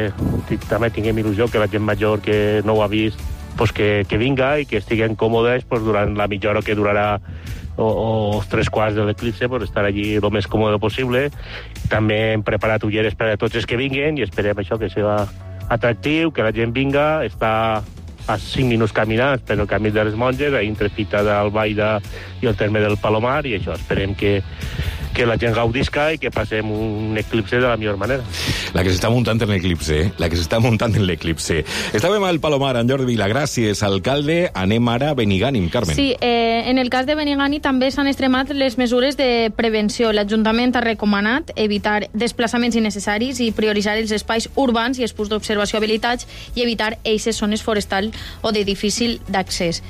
també tinguem il·lusió que la gent major que no ho ha vist pues que vinga i que estiguen còmodes pues, durant la mitja hora que durarà o els 3/4 de l'eclipse, pues, estar allí el més còmode possible. També hem preparat ulleres per a tots els que vinguen i esperem això que sigui atractiu, que la gent vinga, està a 5 minuts caminant per el camí de les Monges, entre Fita d'Albaida i el terme del Palomar, i això, esperem que la gent gaudisca i que passem un eclipse de la millor manera. La que s'està muntant en l'eclipse, la que s'està muntant en l'eclipse. Estàvem al Palomar, en Jordi Vila, gràcies, alcalde. Anem ara a Benigànim, Carmen. Sí, en el cas de Benigànim també s'han extremat les mesures de prevenció. L'Ajuntament ha recomanat evitar desplaçaments innecessaris i prioritzar els espais urbans i els punts d'observació habilitats i evitar eixes zones forestals o de difícil accés.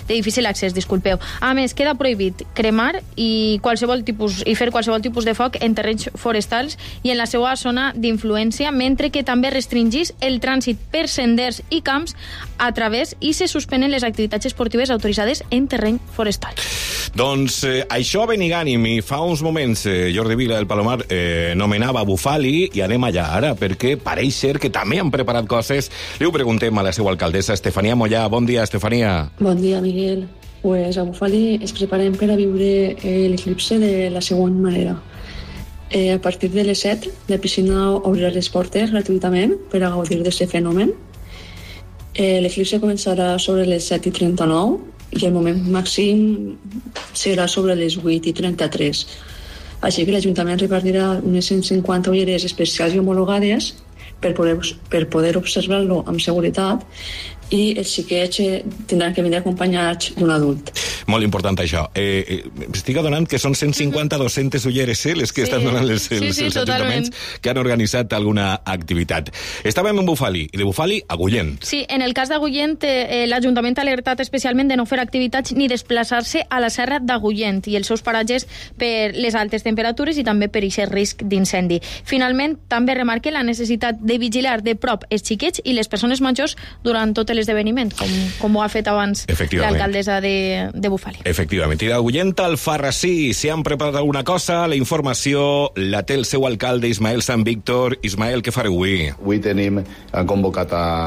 A més, queda prohibit cremar i fer qualsevol tipus de foc en terrenys forestals i en la seva zona d'influència, mentre que també restringís el trànsit per senders i camps a través i se suspenen les activitats esportives autoritzades en terreny forestal. Doncs això a Benigànim, i fa uns moments Jordi Vila del Palomar nomenava Bufali, i anem allà ara, perquè pareix ser que també han preparat coses. Li ho preguntem a la seva alcaldessa, Estefania Mollà. Bon dia, Estefania. Bon dia, Miguel. Pues a Bufali ens preparem per a viure l'eclipse de la següent manera. A partir de les 7, la piscina obrirà les portes gratuïtament per a gaudir d'aquest fenomen. L'eclipse començarà sobre les 7:39 i el moment màxim serà sobre les 8:33. Així que l'Ajuntament repartirà unes 150 ulleres especials i homologades per poder observar-lo amb seguretat, i els xiquets tindran que venir acompanyats d'un adult. Molt important això. Estic adonant que són 150-200 ulleres les que estan donant els ajuntaments que han organitzat alguna activitat. Estàvem en Bufali, i de Bufali a Agullent. Sí, en el cas d'Agullent, l'Ajuntament ha alertat especialment de no fer activitats ni desplaçar-se a la serra d'Agullent i els seus paratges per les altes temperatures i també per aquest risc d'incendi. Finalment, també remarca la necessitat de vigilar de prop els xiquets i les persones majors durant tot l'esdeveniment, com ho ha fet abans l'alcaldessa de Bufali. Efectivament. I d'Agullent al Farrasí, si han preparat alguna cosa, la informació la té el seu alcalde, Ismael Sant Víctor. Ismael, què fareu avui? Avui han convocat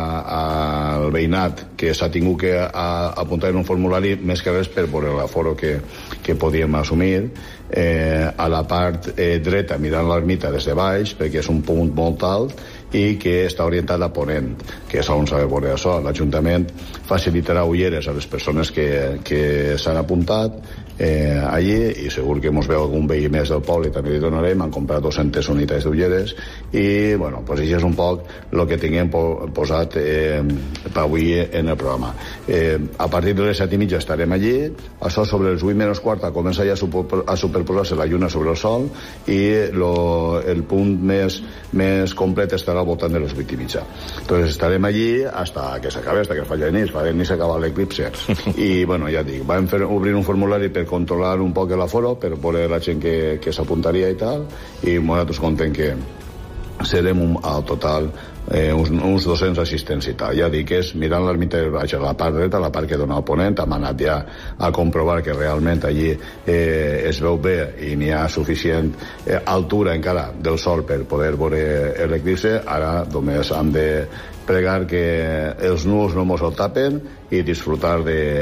al veïnat, que s'ha tingut que apuntar en un formulari més que res per veure l'aforo que podíem assumir. A la part dreta, mirant l'ermita des de baix, perquè és un punt molt alt i que està orientat a ponent, que és on s'ha de veure això. L'Ajuntament facilitarà ulleres a les persones que s'han apuntat allí, i segur que ens veu algun veí més del poble i també li donarem. Han comprat 200 unitats d'ulleres i, bueno, pues això és un poc el que tinguem posat per avui en el programa. A partir de les 7:30 estarem allí. Això sobre els 8:15 comença ja a superposar-se la lluna sobre el sol, i el punt més complet estarà al voltant de les 8:30. Entonces estarem allí hasta que s'acabi, hasta que faci la nit, farem ni s'acaba l'eclipse. I, bueno, ja dic, vam obrir un formulari per controlar un poc l'aforo, per veure la gent que s'apuntaria i tal, i nosaltres contem que serem al total uns 200 assistents i tal. Ja dic, és mirant l'ermita de baix, a la part dreta, a la part que dona el ponent. Hem anat ja a comprovar que realment allí es veu bé i n'hi ha suficient altura encara del sol per poder veure l'eclipse. Ara només hem de pregar que els núvols no mos el tapen i disfrutar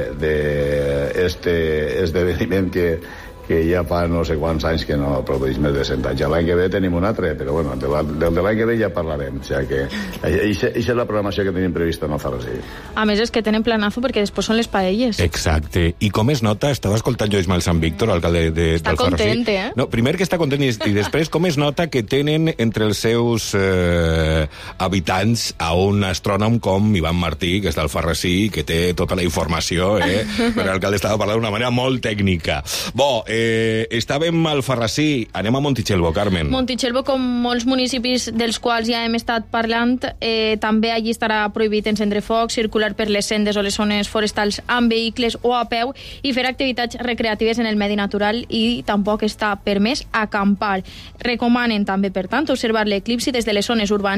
d'este esdeveniment que ja fa no sé quants anys que no produeix més de 100 anys. L'any que ve tenim un altre, però bueno, del de l'any que ve ja parlarem. O sigui que això és la programació que tenim prevista en el Farrasí. A més, és que tenen planazo perquè després són les paelles. Exacte. I com es nota, estava escoltant jo Ismael Sant Víctor, alcalde del Farrasí. Està content, No, primer que està content, i després com es nota que tenen entre els seus habitants a un astrònom com Ivan Martí, que és del Farrasí, que té tota la informació, però l'alcalde estava parlant d'una manera molt tècnica. Estàvem al Farrasí, anem a Montitxelvo, Carmen. Montitxelvo, com molts municipis dels quals ja hem estat parlant, també allí estarà prohibit encendre foc, circular per les sendes o les zones forestals amb vehicles o a peu i fer activitats recreatives en el medi natural, i tampoc està permès acampar. Recomanen també, per tant, observar l'eclipsi des de les zones urbanes, evitar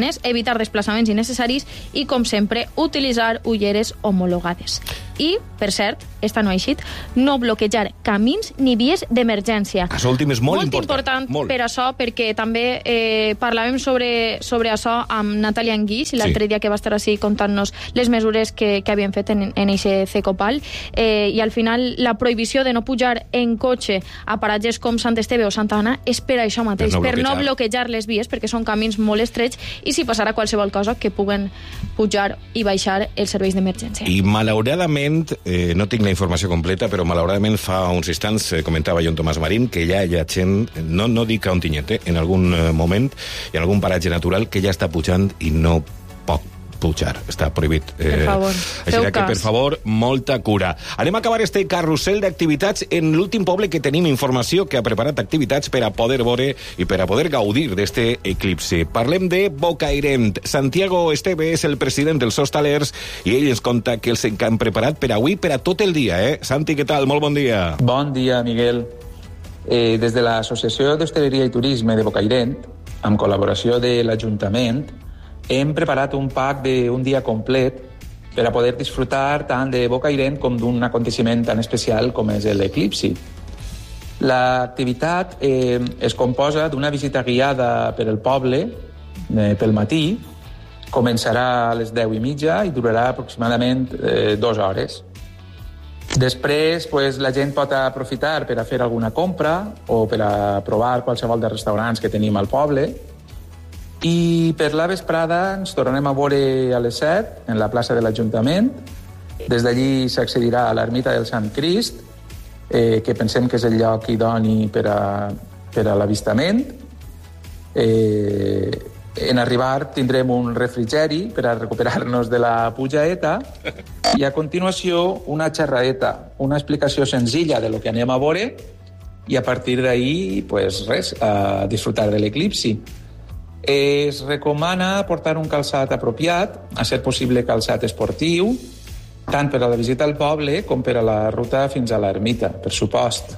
evitar desplaçaments innecessaris i, com sempre, utilitzar ulleres homologades. I, per cert, esta no ha eixit, no bloquejar camins ni vies d'emergència. Això últim és molt important per això, perquè també parlàvem sobre això amb Natàlia Anguix l'altre dia que va estar així contant-nos les mesures que havien fet en eixe Cecopal, i al final la prohibició de no pujar en cotxe a paratges com Sant Esteve o Santa Anna és per això mateix, per no bloquejar les vies, perquè són camins molt estrets i si passarà qualsevol cosa que puguen pujar i baixar els serveis d'emergència. I malauradament, no tinc la informació completa, però malauradament fa uns instants comentava Joan Tomàs Marín que ja hi ha gent, no dic a Ontinyent, en algun moment, i en algun paratge natural que ja està pujant i no pot pujar, està prohibit. Per favor, així que, per favor, molta cura. Anem a acabar este carrusel d'activitats en l'últim poble que tenim informació que ha preparat activitats per a poder veure i per a poder gaudir d'este eclipse. Parlem de Bocairent. Santiago Esteve és el president dels hostalers i ell ens conta que els han preparat per avui, per a tot el dia, Santi, què tal? Molt bon dia. Bon dia, Miguel. Des de l'Associació d'Hostaleria i Turisme de Bocairent, amb col·laboració de l'Ajuntament, hem preparat un pack d'un dia complet per a poder disfrutar tant de Bocairent com d'un aconteixement tan especial com és l'eclipsi. L'activitat es composa d'una visita guiada per el poble pel matí, començarà a les 10:30 i durarà aproximadament 2 hores. Després, la gent pot aprofitar per a fer alguna compra o per a provar qualsevol dels restaurants que tenim al poble. I per la vesprada ens tornarem a veure a les 7 en la plaça de l'Ajuntament. Des d'allí s'accedirà a l'ermita del Sant Crist, que pensem que és el lloc idoni per a l'avistament. En arribar tindrem un refrigeri per a recuperar-nos de la pujaeta i a continuació una xerradeta, una explicació senzilla de lo que anem a veure i a partir d'ahí, a disfrutar de l'eclipsi. Es recomana portar un calçat apropiat, a ser possible calçat esportiu, tant per a la visita al poble com per a la ruta fins a l'ermita, per supost.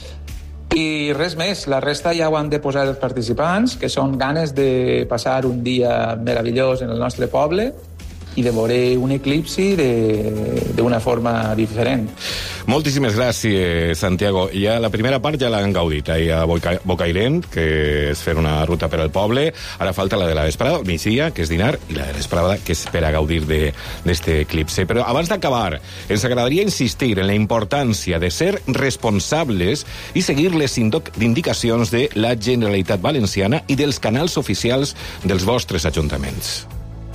I res més, la resta ja ho han de posar els participants, que són ganes de passar un dia meravellós en el nostre poble i de veure un eclipsi d'una forma diferent. Moltíssimes gràcies, Santiago. Ja la primera part ja l'han gaudit ahir a Bocairent, que és fer una ruta per al poble. Ara falta la de la vesprada, al migdia, que és dinar, i la de l'esprada, que és per a gaudir d'este eclipse. Però abans d'acabar, ens agradaria insistir en la importància de ser responsables i seguir les indicacions de la Generalitat Valenciana i dels canals oficials dels vostres ajuntaments.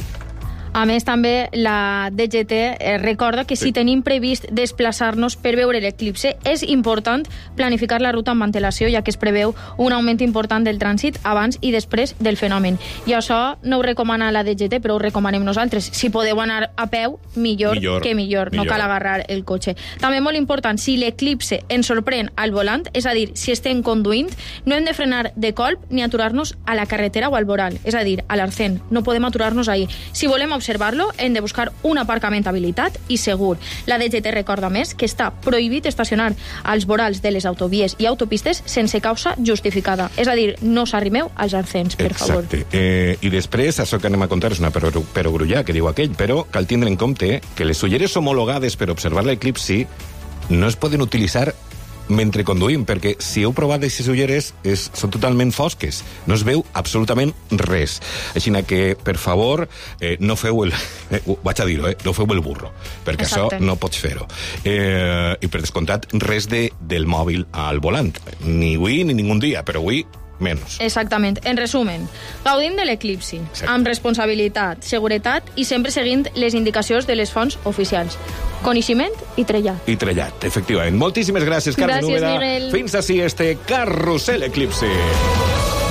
A més, també la DGT recorda que si tenim previst desplaçar-nos per veure l'eclipse, és important planificar la ruta amb antelació, ja que es preveu un augment important del trànsit abans i després del fenomen. I això no ho recomana la DGT, però ho recomanem nosaltres. Si podeu anar a peu, millor que millor. No cal agarrar el cotxe. També molt important, si l'eclipse ens sorprèn al volant, és a dir, si estem conduint, no hem de frenar de colp ni aturar-nos a la carretera o al voral, és a dir, a l'arcén. No podem aturar-nos ahí. Si volem observar-lo, hem de buscar un aparcament habilitat i segur. La DGT recorda més que està prohibit estacionar als vorals de les autovies i autopistes sense causa justificada. És a dir, no s'arrimeu als arcens, per favor. Exacte. I després, això que anem a contar és una perogrullar, que diu aquell, però cal tindre en compte que les ulleres homologades per observar l'eclipsi no es poden utilitzar mentre conduïm, perquè si heu provat aquestes ulleres són totalment fosques, no es veu absolutament res. Així que, per favor, no feu vaig a dir-ho, no feu el burro, perquè Exacte. Això no pots fer-ho. I per descomptat, res del mòbil al volant, ni avui ni ningun dia, però avui menos. Exactament. En resumen, gaudim de l'eclipsi amb responsabilitat, seguretat i sempre seguint les indicacions de les fonts oficials. Coneixement i trellat. I trellat, efectivament. Moltíssimes gràcies, Carmen Úbeda. Gràcies, Miguel. Fins ací este Carrusel Eclipse.